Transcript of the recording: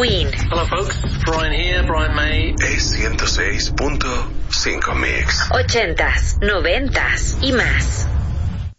Queen. Hello folks, Brian here, Brian May. Es 106.5 Mix. 80s, 90s y más.